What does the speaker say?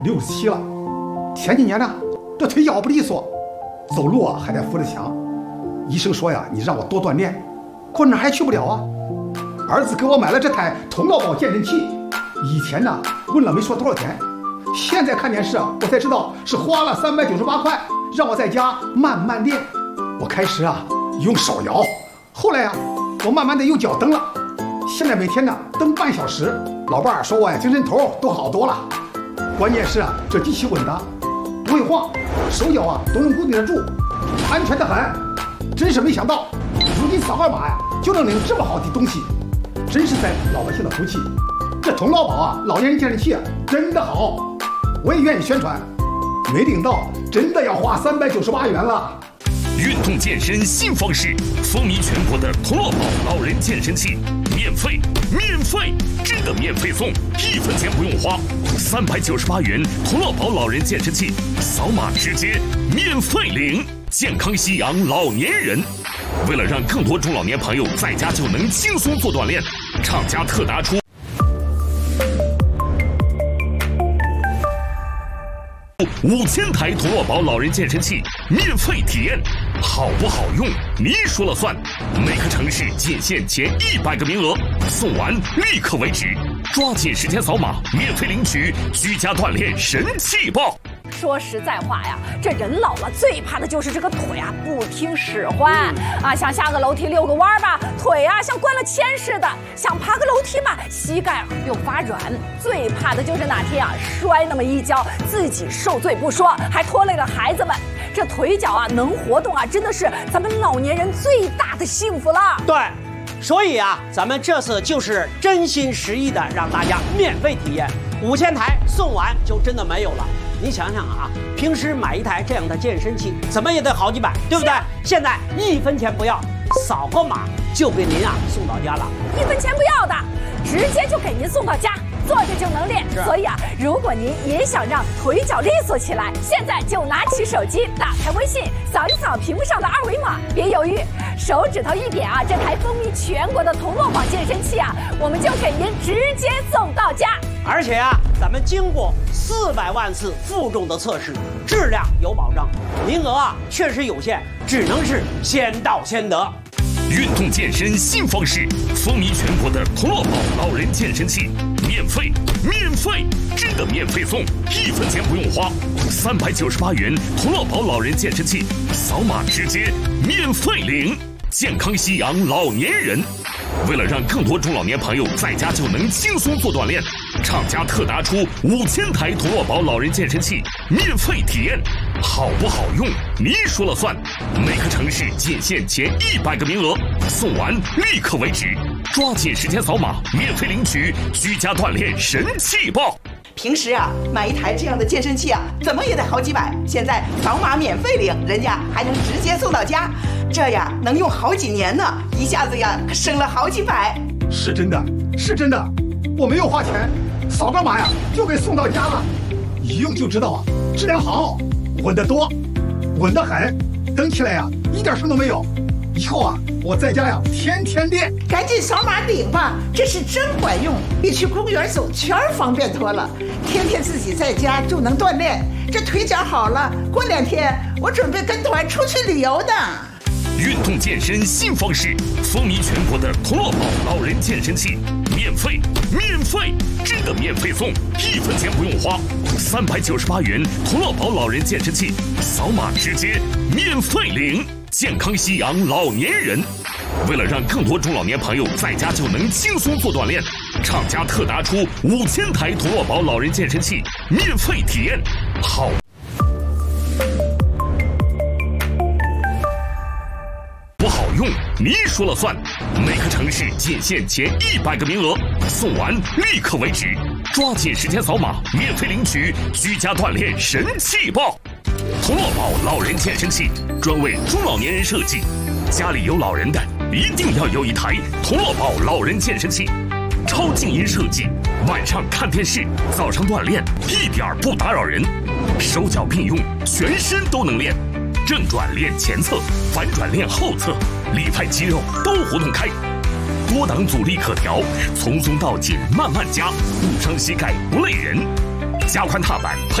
67了，前几年呢，这腿脚不利索，走路啊还得扶着墙。医生说呀，你让我多锻炼，可哪儿还去不了啊。儿子给我买了这台童乐宝健身器，以前呢问了没说多少钱，现在看电视啊，我才知道是花了398块，让我在家慢慢练。我开始啊用手摇，后来啊我慢慢的用脚蹬了，现在每天呢蹬半小时。老伴儿说我呀精神头都好多了。关键是啊这机器稳当，不会晃，手脚啊都能固定得住，安全的很。真是没想到，如今扫个码呀就能领这么好的东西，真是在老百姓的福气。这童乐宝啊老年人健身器啊真的好，我也愿意宣传。没领到真的要花398元了。 运动健身新方式，风靡全国的童乐宝老人健身器，免费，真的免费送，1分钱不用花，398元童乐宝老人健身器，扫码直接免费领，健康夕阳老年人。为了让更多中老年朋友在家就能轻松做锻炼，厂家特拿出5000台童乐宝老人健身器免费体验，好不好用你说了算。每个城市仅限前100个名额，送完立刻为止，抓紧时间扫码免费领取居家锻炼神器包。 说实在话呀，这人老了最怕的就是这个腿啊不听使唤啊，想下个楼梯遛个弯吧，腿啊像灌了铅似的；想爬个楼梯嘛，膝盖又发软。最怕的就是哪天啊摔那么一跤，自己受罪不说，还拖累了孩子们。这腿脚啊能活动啊，真的是咱们老年人最大的幸福了。 对。所以啊，咱们这次就是真心实意的让大家免费体验，5000台送完就真的没有了。你想想啊，平时买一台这样的健身器，怎么也得好几百，对不对？现在1分钱不要，扫个码就给您啊送到家了 ，1分钱不要的，直接就给您送到家。坐着就能练，所以啊，如果您也想让腿脚利索起来，现在就拿起手机，打开微信，扫一扫屏幕上的2维码，别犹豫，手指头一点啊，这台风靡全国的童乐宝健身器啊，我们就给您直接送到家。 而且啊，咱们经过400万次负重的测试，质量有保障，名额啊确实有限，只能是先到先得。 运动健身新方式，风靡全国的童乐宝老人健身器，免费，真的免费送，1分钱不用花，398元童乐宝老人健身器，扫码直接免费领，健康夕阳老年人。为了让更多中老年朋友在家就能轻松做锻炼，厂家特拿出5000台童乐宝老人健身器免费体验，好不好用你说了算。每个城市仅限前100个名额，送完立刻为止，抓紧时间扫码免费领取居家锻炼神器包。 平时啊买一台这样的健身器啊怎么也得好几百，现在扫码免费领，人家还能直接送到家，这呀能用好几年呢，一下子呀可省了好几百。 是真的，我没有花钱，扫个码呀就给送到家了，一用就知道啊质量好，稳得多，稳得很，蹬起来呀一点声都没有。以后啊我在家呀天天练。 赶紧扫码领吧，这是真管用，比去公园走圈方便多了。天天自己在家就能锻炼，这腿脚好了，过2天我准备跟团出去旅游呢。 运动健身新方式，风靡全国的童乐宝老人健身器，免费，真的免费送，1分钱不用花，398元童乐宝老人健身器，扫码直接免费领，健康夕阳老年人。为了让更多中老年朋友在家就能轻松做锻炼，厂家特拿出5000台童乐宝老人健身器免费体验，好不好用你说了算。每个城市仅限前100个名额，送完立刻为止，抓紧时间扫码免费领取居家锻炼神器包。童乐宝老人健身器专为中老年人设计，家里有老人的一定要有一台童乐宝老人健身器，超静音设计，晚上看电视，早上锻炼一点不打扰人，手脚并用，全身都能练，正转练前侧，反转练后侧，里外肌肉都活动开，多档阻力可调，从松到紧慢慢加，不伤膝盖不累人。 加宽踏板。